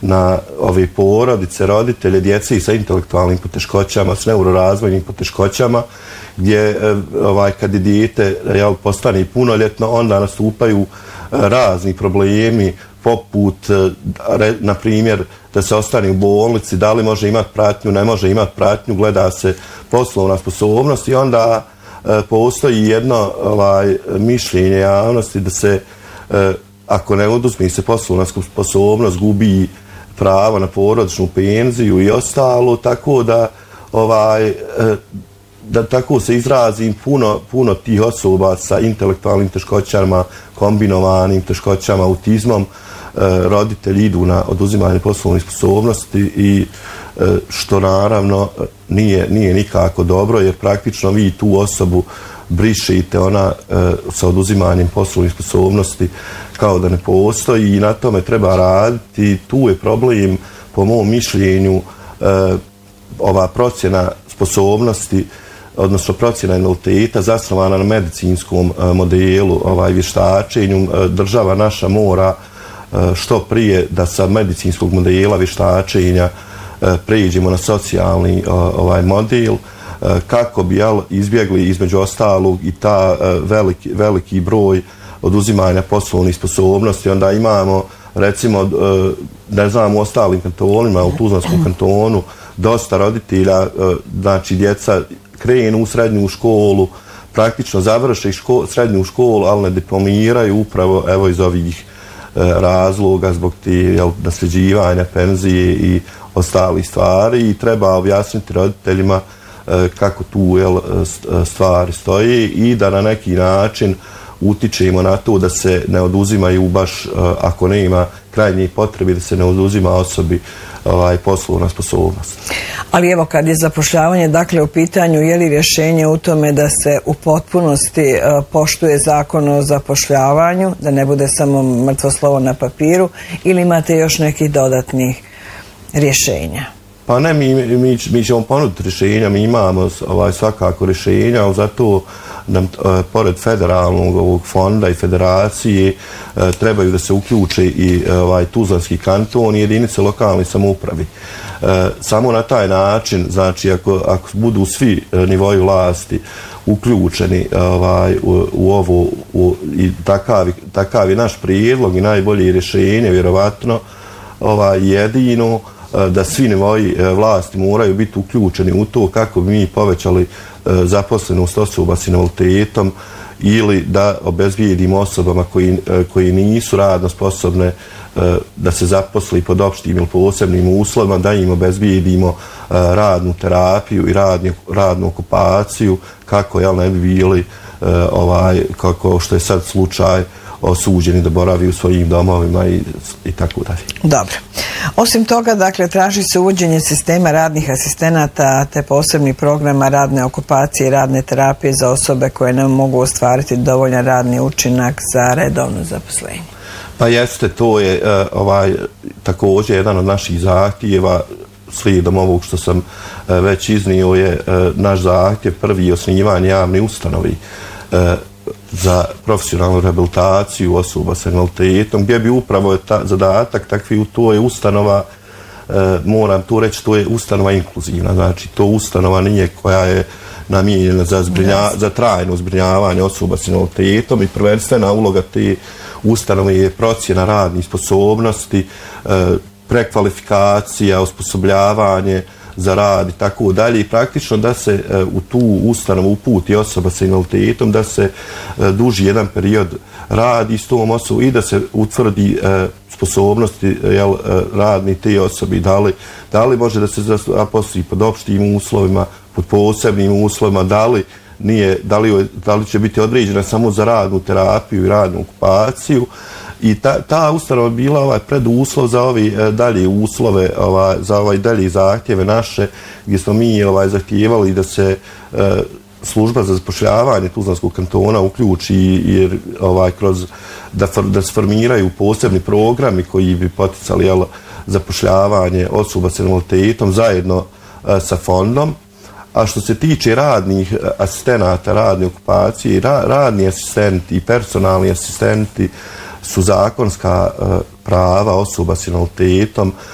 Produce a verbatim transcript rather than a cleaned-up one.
na ove porodice, roditelje, djece i sa intelektualnim poteškoćama, s neurorazvojnim poteškoćama, gdje ovaj, kad je dijete jel, postane punoljetno, onda nastupaju razni problemi, poput, na primjer, da se ostane u bolnici, da li može imati pratnju, ne može imati pratnju, gleda se poslovna sposobnost i onda e, postoji jedno ovaj, mišljenje javnosti da se, e, ako ne oduzme se poslovna sposobnost, gubi pravo na porodičnu penziju i ostalo, tako da ovaj, e, da tako se izrazim, puno, puno tih osoba sa intelektualnim teškoćama, kombinovanim teškoćama, autizmom, roditelji idu na oduzimanje poslovne sposobnosti i što naravno nije, nije nikako dobro, jer praktično vi tu osobu brišite, ona sa oduzimanjem poslovne sposobnosti kao da ne postoji i na tome treba raditi. Tu je problem, po mom mišljenju, ova procjena sposobnosti, odnosno procjena invaliditeta zasnovana na medicinskom modelu, ovaj vještačenju. Država naša mora što prije da sa medicinskog modela vještačenja pređemo na socijalni ovaj model, kako bi jel, izbjegli između ostalog i ta veliki, veliki broj oduzimanja poslovnih sposobnosti. Onda imamo, recimo, ne znam, u ostalim kantonima, u Tuzlanskom kantonu, dosta roditelja, znači djeca krenu u srednju školu, praktično završe ško, srednju školu, ali ne diplomiraju upravo evo iz ovih razloga zbog te nasljeđivanja penzije i ostalih stvari i treba objasniti roditeljima kako tu jel, stvari stoje i da na neki način utičemo na to da se ne oduzimaju baš, ako ne ima krajnje potrebe, da se ne oduzima osobi ovaj, poslovna sposobnost. Ali evo kad je zapošljavanje dakle u pitanju, je li rješenje u tome da se u potpunosti uh, poštuje zakon o zapošljavanju, da ne bude samo mrtvo slovo na papiru, ili imate još nekih dodatnih rješenja? Pa ne, mi, mi, mi ćemo ponuditi rješenja, mi imamo ovaj, svakako rješenja, ali zato nam, e, pored federalnog ovog fonda i federacije, e, trebaju da se uključe i e, ovaj, Tuzlanski kanton i jedinice lokalne samoupravi. E, samo na taj način, znači ako, ako budu svi e, nivoji vlasti uključeni ovaj, u, u ovo u, i takav, takav je naš prijedlog i najbolje rješenje, vjerovatno ovaj, jedino da svi nivoji vlasti moraju biti uključeni u to kako bi mi povećali zaposlenost osoba s invaliditetom ili da obezbijedimo osobama koji, koji nisu radno sposobne da se zaposli pod opštim ili posebnim uslovima, da im obezbijedimo radnu terapiju i radnju, radnu okupaciju kako jel, ne bi bili ovaj, kako što je sad slučaj osuđeni da boravi u svojim domovima i, i tako dalje. Dobro. Osim toga, dakle, traži se uvođenje sistema radnih asistenata te posebnih programa radne okupacije i radne terapije za osobe koje ne mogu ostvariti dovoljan radni učinak za redovno zaposlenje. Pa jeste, to je uh, ovaj, također jedan od naših zahtjeva. Slijedom ovog što sam uh, već iznio je uh, naš zahtjev prvi osnivanje javne ustanovi uh, za profesionalnu rehabilitaciju osoba sa invaliditetom, gdje bi upravo ta, zadatak takvi, to je ustanova, e, moram tu reći, to je ustanova inkluzivna, znači to ustanova nije koja je namijenjena za, zbrinja, za trajno zbrinjavanje osoba s invaliditetom i prvenstvena uloga te ustanove je procjena radnih sposobnosti, e, prekvalifikacija, osposobljavanje za rad i tako dalje i praktično da se e, u tu ustanovu uputi osoba sa invaliditetom, da se e, duži jedan period radi s tom osobom i da se utvrdi e, sposobnosti jel, radni te osobi, da li, da li može da se zaposli pod opštim uslovima, pod posebnim uslovima, da li, nije, da li, da li će biti određena samo za radnu terapiju i radnu okupaciju. I ta, ta ustanova bila ovaj preduslov za ove e, dalje uslove, ovaj, za ovaj dalje zahtjeve naše, gdje smo mi ovaj, zahtijevali da se e, služba za zapošljavanje Tuzlanskog kantona uključi jer ovaj, kroz, da, da se formiraju posebni programi koji bi poticali jel, zapošljavanje osoba s invaliditetom zajedno e, sa fondom. A što se tiče radnih asistenata, radne okupacije, ra, radni asistenti i personalni asistenti su zakonska e, prava osoba s invaliditetom